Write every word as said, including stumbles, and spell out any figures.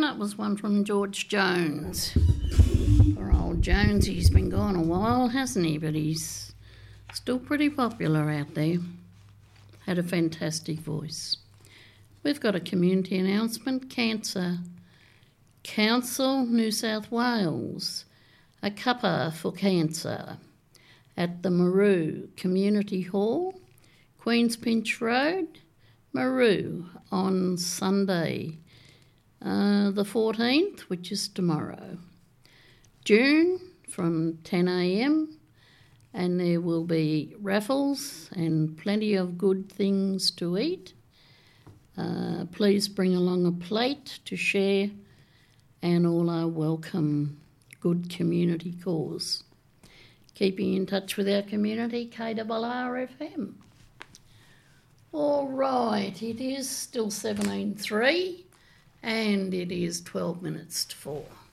That was one from George Jones. Poor old Jones, he's been gone a while, hasn't he? But he's still pretty popular out there. Had a fantastic voice. We've got a community announcement. Cancer Council, New South Wales, a cuppa for cancer at the Maru Community Hall, Queens Pinch Road, Maru, on Sunday, uh, the fourteenth, which is tomorrow, June, from ten a m, and there will be raffles and plenty of good things to eat. Uh, please bring along a plate to share, and all are welcome. Good community cause. Keeping in touch with our community, K R R F M. All right, it is still seventeen three and it is twelve minutes to four.